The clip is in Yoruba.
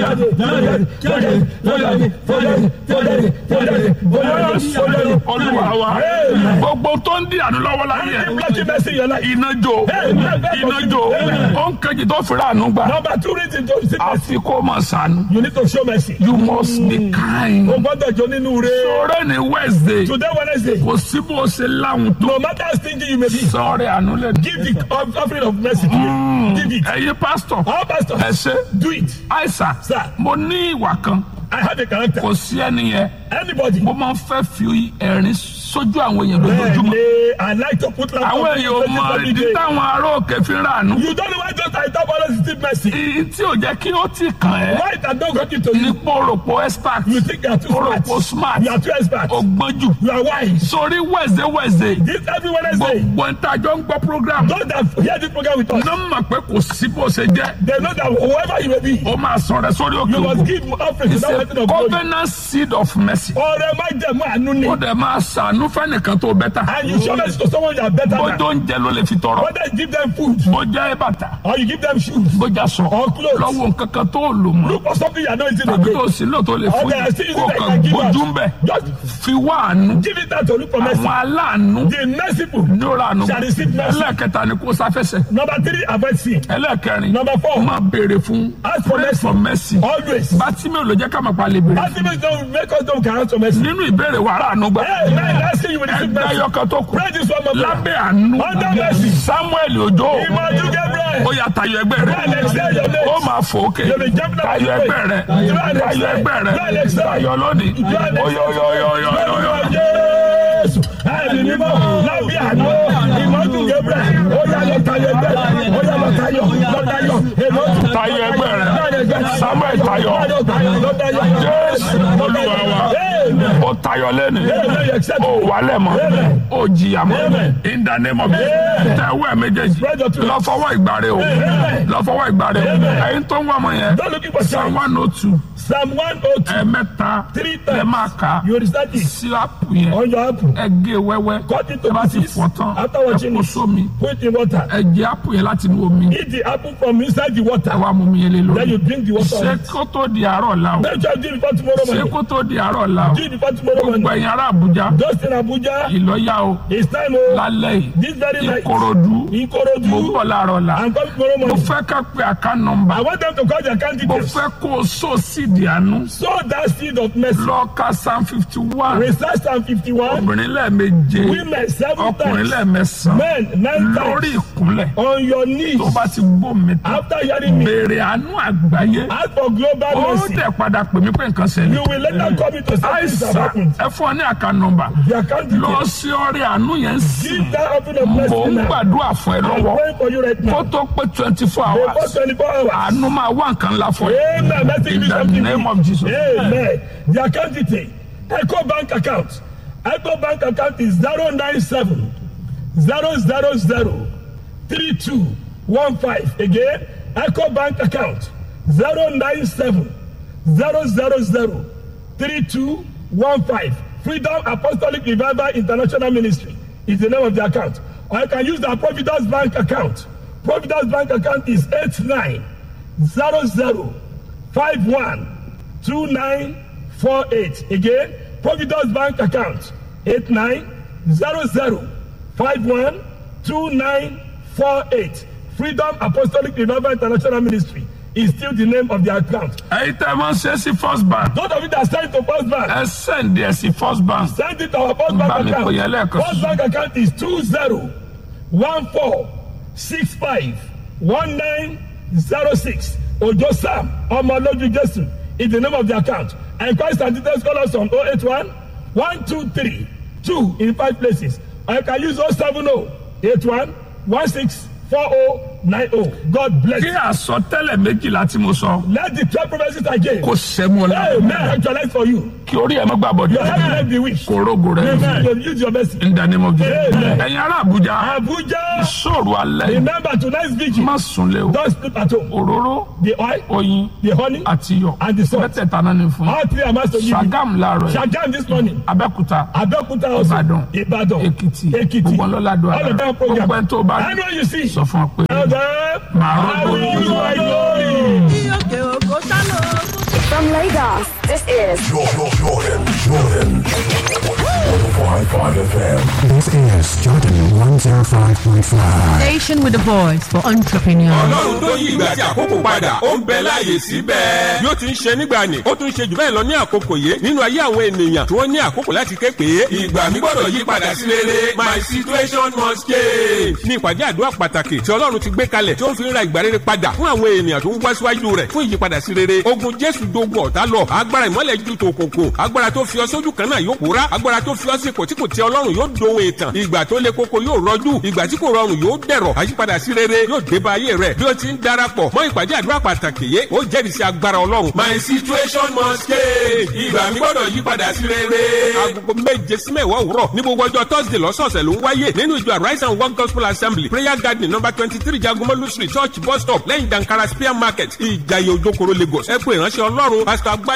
Olúwa wa gbogbo tó ń di àánú lọ́wọ́ láyé iná jó iná jó ó ń kejì tó fira àánú gbà àfi kó máa ṣàánú. You need to show mercy. You must be kind. O gbọ́dọ̀ jọ nínú rẹ̀. Sọ̀rọ̀ ní Wednesday. Today Wednesday. Kò sí bó ṣe láwùn tó. No matter how stingy you may be. Sọ̀rọ̀ àánú lè. Give the offering of mercy. Give it. Ẹ̀yin pastor. Our pastor. Ẹ ṣe. Do it. Àìsà. Sir. Mo ní ìwà kan. I have a character. Kò sí ẹni yẹn. Anybody. Mo máa ń fẹ́ fi ẹ̀rín sójú àwọn èèyàn lójoojúmọ́. I like to put laughter. Àwọn èèyàn mọ ìdí táwọn ará òkè fi ń ràánú. You don't know why just I talk about receive mercy. Ìyí tí ò jẹ́ kí ó ti kàn ẹ́. Why it has not got to you? Ní pòròpò expert. You think you are too smart. Pòròpò smart. You are too expert. Ògbójú. You are wise. Sórí Wednesday. This every Wednesday. Gbogbo ìtajọ́ ń gbọ́ program. Those that hear this program with us. Ní mọ̀ pé kò sí bó ṣe jẹ́. They know that whoever you may be. Ó máa sọ̀rọ̀ sórí òkè You must give offering to that person of glory. Covenant seed of mercy. Ọ̀rẹ́ má jẹ́ mú àánú ni. Ó dẹ̀ máa ṣàánú fẹ́nìkan tó bẹ́tà. And you show mercy to someone you are better than. Bójú oúnjẹ ló lè fi tọrọ. Whether you give them food. Bó jẹ́ bàtà. Or you give them shoes. Bó jẹ́ aṣọ. Or clothes. Lọ́wọ́ nǹkan kan tó lò mọ́. Look for something you are not eating Tàbí again. tó sí náà tó lè fún Okay, I yín. still use Kò it, I kàn can give gbójú out. ń bẹ̀. Just Fi wá àánú. give it out to look for mercy. Àwọn aláàánú. The merciful Ní ó ra àánú. shall receive mercy. Ẹlẹ́ẹ̀kẹta ni kó sáfẹ́sẹ̀. Number 3, avoid sin. Ẹlẹ́ẹ̀kẹrin. Number 4, Máa béèrè fún. ask for Pray mercy. for mercy. Always. Bátímẹ̀ ló jẹ́ ká máa palẹ̀ béèrè. Ultimately, don't make us don't count for mercy. Nínú ìbéèrè wàrà àánú gbà. Hey, man, last thing you will receive mercy. Ẹgbẹ́ ayọ́kẹ́ tó kù. Pray this one more time. Lábẹ́ àánú. Under mercy. Samuel Ojo. Imadu Gabriel. Ó yá tayọ ẹgbẹ́ rẹ̀. Go and excel your mates. Ó máa fò ókè. You'll be jumping up Tayọ in ẹgbẹ́ rẹ̀. Tayọ ẹgbẹ́ rẹ̀. Go and excel. Tayọ lónìí. Oyoyoyoyoyoyo. Jésù. Ẹ̀mí mímọ́. Lábẹ́ àánú. Imadu Gabriel. Ó yá lọ tayọ ẹgbẹ́ rẹ̀. Ó yá lọ tayọ. Lọ tayọ. Tayọ ẹgbẹ́ rẹ̀. Samuel tayọ. Jésù Olúwa wa. Ó tayọ lẹ́nu. Ó wálẹ̀ mọ́. Ó jìyà mọ́. In the name of Jesus. Tẹ̀wé méjèèjì. Lọ fọwọ́ ìgbàre o. Lọ fọwọ́ ìgbàre o. Ẹ̀yin tó ń wá ọmọ yẹn. Psalm 102. Psalm 102. Ẹ̀mẹ́ta. 3 Ẹ máa kà. You understand it? Sí àpò yẹn. On your apple. Ẹ gé wẹ́wẹ́. Cut it to Ẹ bá ti pieces. fọ̀ tán. After Ẹ watching kó it, sómi. put it in water. Ẹ jẹ àpò yẹn láti inú omi. Eat the apple from inside the Ẹ water. wá mú mi yẹn lé Then lórí. you drink the water. Ṣé on it. kó tó di àárọ̀ la o? Make sure you do it before tomorrow Ṣé morning. kó tó di àárọ̀ la o? Do it before tomorrow Gbogbo morning. ẹ̀yin ará Àbújá. Just in Abuja, Ìlọ́yà o. it's time oh, Lálẹ́ yìí. this very night. Ìkòròdú. Mo ń Ikorodu. bọ̀ láàárọ̀ la. I'm coming tomorrow Mo morning. fẹ́ ká pe àká nọ́mbà. I want them to call their Mo candidates. fẹ́ kó o sọ síìdì àánú. Sow that seed of mercy. Lọ ka Psalm 51. Recite Psalm 51. Obìnrin lẹ́ẹ̀meje. Women 7 Ọkùnrin times. lẹ́ẹ̀mẹ́sàn-án. Men 9 Lórí times. ìkúnlẹ̀. On your knees. Tó bá ti gbó mi tán. After hearing me, Béèrè àánú àgbáyé. ask for global Ó mercy. dẹ̀ padà pè mí pé nǹkan ṣẹlẹ̀. You will later come into something that Àìsàn happened. ẹ fún ọ ní àká nọ́mbà. Their Lọ candidates. sí ọrẹ àánú yẹn sí. Give that offering of Mò mercy ń now. gbàdúrà fún ẹ I'm lọ́wọ́. praying for you right Kó now. tó pé 24 Before hours. 24 hours. Àánú máa wá nǹkan ńlá fún ẹ. Amen. Let's give In you the something. name of Jesus. Amen. Their candidate. Echo Bank account. Echo Bank account is 097 000 3215. Again, Echo Bank account 097 000 3215. Freedom Apostolic Revival International Ministry is the name of the account. Or you can use the Providence Bank account. Providence Bank account is 8900512948. Again, Providence Bank account 8900512948. Freedom Apostolic Revival International Ministry is still the name of the account. Ẹ̀yin tẹ́ ẹ máa ń ṣe sí First Bank. Those of you that send to First Bank, Ẹ sẹ́ǹdì ẹ̀ sí First Bank. send it to our First Bá Bank mi pè yẹn account. lẹ́ẹ̀kan First sí. Bank account is 2014651906. Ojo Sam Omoloju Jesu is the name of the account. And Christ and details call us on 081 123 2 in 5 places. Or you can use 070 81 16 4090. God bless Kí you. àsọtẹ́lẹ̀ méjìlá tí mo sọ Let the 12 prophecies again. kó sẹ́mu ọ̀la. Amen. Actualize for you. Kí orí ẹ̀ má gbà bọ̀dọ̀. Your heaven let be wished. Kó rógo rẹ̀. Amen. Use your mercy. In the name of Jesus. Amen. Ẹ̀yin ará Àbújá. Abuja. Sọ̀rọ̀ alẹ́. Remember tonight's vigil. Má sunlé o. Don't sleep at home. Òróró, The oil, oyin, the honey, àti iyọ̀. and the salt. Mẹ́tẹ̀ẹ̀ta náà ni fún. All three are must to give you. Ṣàgámù láàárọ̀ yìí. Shagam this morning. Abẹ́òkúta. Abeokuta also. Ìbàdàn. Ibadan. Èkìtì. Ekiti. Gbogbo ọlọ́ládùn All of them àdá. Gbogbo ẹni tó bá rí. Anyone you see. Sọ fún ọ pé. Tell them, Màá I rógo will use lójú. my glory. Òkè òkò sálọ. us. This is Jordan 105.5 FM. This is Jordan 105.5. Station with a voice for entrepreneurs. Ọlọ́run tó yí ìgbà àti àkókò padà ó ń bẹ láàyè síbẹ̀. Bí ó ti ń ṣe nígbà ni ó tún ṣe jù bẹ́ẹ̀ lọ ní àkókò yìí nínú ayé àwọn ènìyàn tí wọ́n ní àkókò láti ké pé ìgbà mi gbọ́dọ̀ yí padà sí rere. My situation must change. Ní ìpàdé àdúrà pàtàkì tí Ọlọ́run ti gbé kalẹ̀ tí ó ń fi ń ra ìgbà rere padà fún àwọn ènìyàn tó ń wá síwájú rẹ̀ fún ìyípadà sí rere. Ogun Jésù dogun ọ̀tá lọ. Agbára ìmọ́lẹ̀ ju tòkòkò. Agbára tó fi ọ sójú kan náà yóò pòórá. Agbára tó fi ọ sí ipò tí kò tẹ́ Ọlọ́run yóò dohun ìtàn. Ìgbà tó le koko yóò rọjú. Ìgbà tí kò rọrùn yóò dẹ̀rọ̀. Àyípadà sí rere yóò dé bá ayé rẹ̀. Bí ó ti ń darapọ̀ mọ́ ìpàdé àdúrà pàtàkì yìí ó jẹ́rìí sí agbára Ọlọ́run. My situation must change. Ìgbà mi gbọ́dọ̀ yí padà sí rere. Agogo 7 sí 10 òwúrọ̀ ní gbogbo ọjọ́ Thursday lọ́sọ̀ọ̀sẹ̀ ló ń wáyé nínú ìjọ Arise and Work Gospel Assembly Prayer Garden number 23 Jagomolu Street Church bus stop lẹ́yìn Dankara Spear Market Ìjàyè Òjòkòrò Lagos. Ẹ pé ìránṣẹ́ Ọlọ́run Pastor Agba